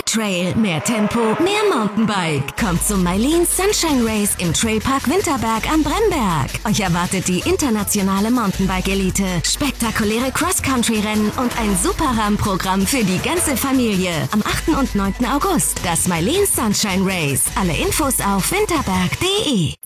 Trail, mehr Tempo, mehr Mountainbike. Kommt zum Mailin Sunshine Race im Trailpark Winterberg am Bremberg. Euch erwartet die internationale Mountainbike-Elite, spektakuläre Cross-Country-Rennen und ein super Rahmenprogramm für die ganze Familie. Am 8. und 9. August das Mailin Sunshine Race. Alle Infos auf winterberg.de.